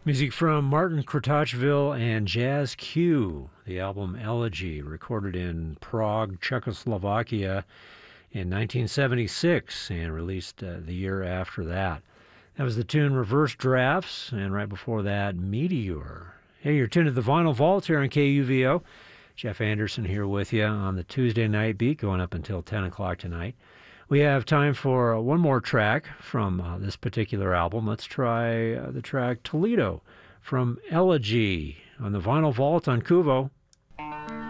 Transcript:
Music from Martin Kratochvil and Jazz Q, the album Elegy, recorded in Prague, Czechoslovakia in 1976 and released the year after that. That was the tune Reverse Drafts, and right before that, Meteor. Hey, you're tuned to the Vinyl Vault here on KUVO. Jeff Anderson here with you on the Tuesday night beat, going up until 10 o'clock tonight. We have time for one more track from this particular album. Let's try the track Toledo from Elegy on the Vinyl Vault on Kuvo.